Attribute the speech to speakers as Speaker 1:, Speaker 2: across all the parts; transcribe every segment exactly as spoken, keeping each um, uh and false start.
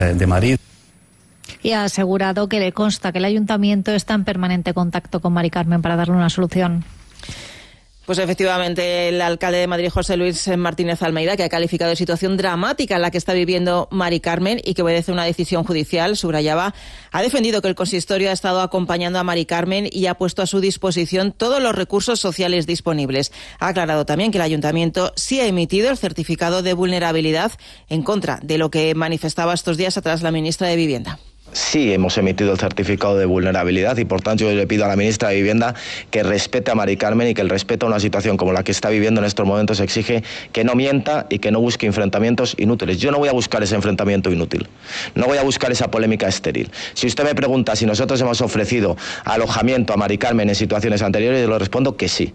Speaker 1: de Madrid.
Speaker 2: Y ha asegurado que le consta que el ayuntamiento está en permanente contacto con Mari Carmen para darle una solución.
Speaker 3: Pues efectivamente, el alcalde de Madrid, José Luis Martínez Almeida, que ha calificado de situación dramática en la que está viviendo Mari Carmen y que obedece a una decisión judicial, subrayaba, ha defendido que el consistorio ha estado acompañando a Mari Carmen y ha puesto a su disposición todos los recursos sociales disponibles. Ha aclarado también que el ayuntamiento sí ha emitido el certificado de vulnerabilidad en contra de lo que manifestaba estos días atrás la ministra de Vivienda.
Speaker 4: Sí, hemos emitido el certificado de vulnerabilidad y, por tanto, yo le pido a la ministra de Vivienda que respete a Mari Carmen y que el respeto a una situación como la que está viviendo en estos momentos exige que no mienta y que no busque enfrentamientos inútiles. Yo no voy a buscar ese enfrentamiento inútil, no voy a buscar esa polémica estéril. Si usted me pregunta si nosotros hemos ofrecido alojamiento a Mari Carmen en situaciones anteriores, yo le respondo que sí.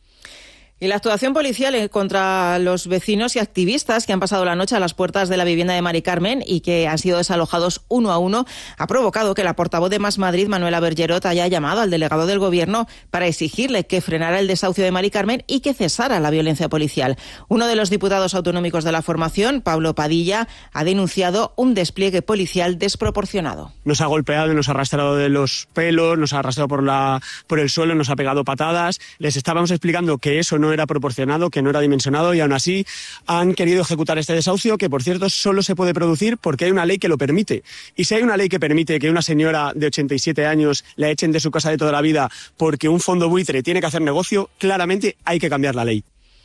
Speaker 3: Y la actuación policial contra los vecinos y activistas que han pasado la noche a las puertas de la vivienda de Mari Carmen y que han sido desalojados uno a uno ha provocado que la portavoz de Más Madrid, Manuela Bergerot, haya llamado al delegado del Gobierno para exigirle que frenara el desahucio de Mari Carmen y que cesara la violencia policial. Uno de los diputados autonómicos de la formación, Pablo Padilla, ha denunciado un despliegue policial desproporcionado.
Speaker 5: Nos ha golpeado, nos ha arrastrado de los pelos, nos ha arrastrado por, la, por el suelo, nos ha pegado patadas. Les estábamos explicando que eso no era proporcionado, que no era dimensionado, y aún así han querido ejecutar este desahucio, que por cierto solo se puede producir porque hay una ley que lo permite. Y si hay una ley que permite que una señora de ochenta y siete años la echen de su casa de toda la vida porque un fondo buitre tiene que hacer negocio, claramente hay que cambiar la ley.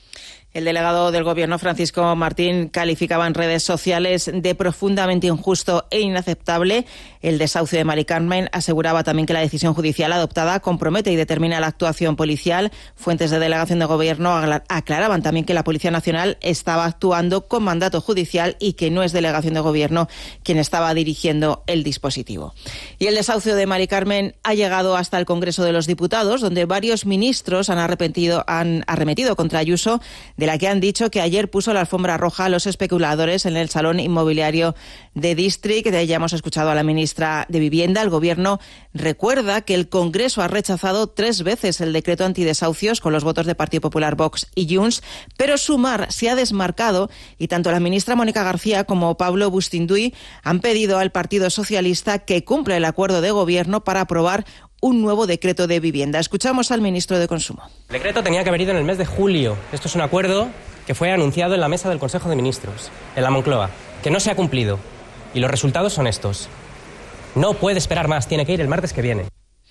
Speaker 3: El delegado del Gobierno, Francisco Martín, calificaba en redes sociales de profundamente injusto e inaceptable el desahucio de Mari Carmen. Aseguraba también que la decisión judicial adoptada compromete y determina la actuación policial. Fuentes de delegación de Gobierno aclaraban también que la Policía Nacional estaba actuando con mandato judicial y que no es delegación de Gobierno quien estaba dirigiendo el dispositivo. Y el desahucio de Mari Carmen ha llegado hasta el Congreso de los Diputados, donde varios ministros han arrepentido, han arremetido contra Ayuso, de la que han dicho que ayer puso la alfombra roja a los especuladores en el salón inmobiliario de District. De ella hemos escuchado a la ministra de Vivienda. El Gobierno recuerda que el Congreso ha rechazado tres veces el decreto antidesahucios con los votos de Partido Popular, Vox y Junts, pero Sumar se ha desmarcado y tanto la ministra Mónica García como Pablo Bustinduy han pedido al Partido Socialista que cumpla el acuerdo de Gobierno para aprobar un nuevo decreto de vivienda. Escuchamos al ministro de Consumo.
Speaker 6: El decreto tenía que haber ido en el mes de julio. Esto es un acuerdo que fue anunciado en la mesa del Consejo de Ministros, en la Moncloa, que no se ha cumplido. Y los resultados son estos. No puede esperar más, tiene que ir el martes que viene.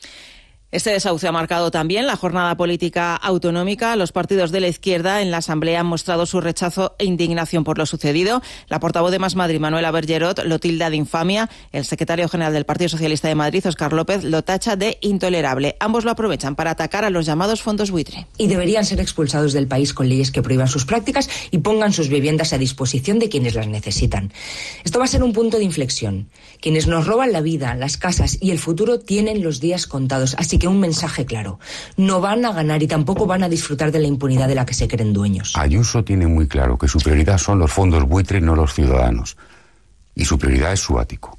Speaker 3: Este desahucio ha marcado también la jornada política autonómica. Los partidos de la izquierda en la Asamblea han mostrado su rechazo e indignación por lo sucedido. La portavoz de Más Madrid, Manuela Bergerot, lo tilda de infamia. El secretario general del Partido Socialista de Madrid, Óscar López, lo tacha de intolerable. Ambos lo aprovechan para atacar a los llamados fondos buitre.
Speaker 7: Y deberían ser expulsados del país con leyes que prohíban sus prácticas y pongan sus viviendas a disposición de quienes las necesitan. Esto va a ser un punto de inflexión. Quienes nos roban la vida, las casas y el futuro tienen los días contados. Así que un mensaje claro. No van a ganar y tampoco van a disfrutar de la impunidad de la que se creen dueños.
Speaker 8: Ayuso tiene muy claro que su prioridad son los fondos buitre, no los ciudadanos. Y su prioridad es su ático.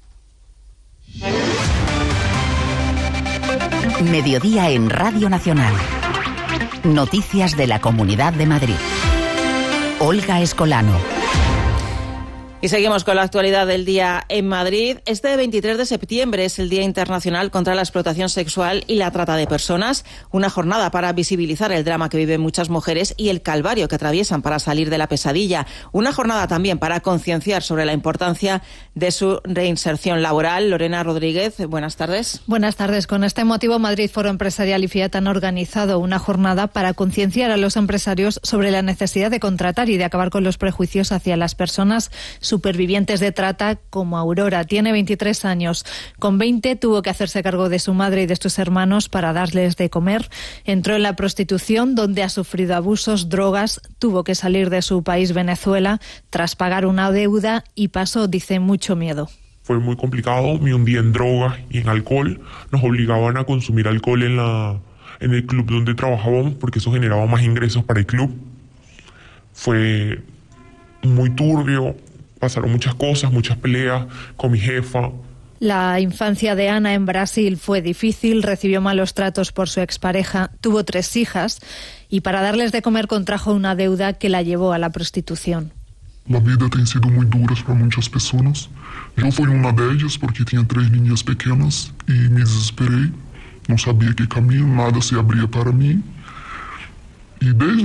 Speaker 9: Mediodía en Radio Nacional. Noticias de la Comunidad de Madrid. Olga Escolano.
Speaker 3: Y seguimos con la actualidad del día en Madrid. Este veintitrés de septiembre es el Día Internacional contra la Explotación Sexual y la Trata de Personas, una jornada para visibilizar el drama que viven muchas mujeres y el calvario que atraviesan para salir de la pesadilla. Una jornada también para concienciar sobre la importancia de su reinserción laboral. Lorena Rodríguez, buenas tardes.
Speaker 2: Buenas tardes. Con este motivo, Madrid Foro Empresarial y Fiat han organizado una jornada para concienciar a los empresarios sobre la necesidad de contratar y de acabar con los prejuicios hacia las personas supervivientes de trata, como Aurora. Tiene veintitrés años. Con veinte tuvo que hacerse cargo de su madre y de sus hermanos para darles de comer. Entró en la prostitución, donde ha sufrido abusos, drogas, tuvo que salir de su país, Venezuela, tras pagar una deuda y pasó, dice, mucho miedo.
Speaker 10: Fue muy complicado, me hundí en drogas y en alcohol. Nos obligaban a consumir alcohol en, la, en el club donde trabajábamos porque eso generaba más ingresos para el club. Fue muy turbio. Pasaron muchas cosas, muchas peleas con mi jefa.
Speaker 2: La infancia de Ana en Brasil fue difícil, recibió malos tratos por su expareja, tuvo tres hijas y para darles de comer contrajo una deuda que la llevó a la prostitución.
Speaker 11: La vida tem sido muy dura para muchas personas.
Speaker 1: Yo fui una de ellas porque tenía tres niñas pequeñas y me desesperé. No sabía qué camino, nada se abría para mí. Y desde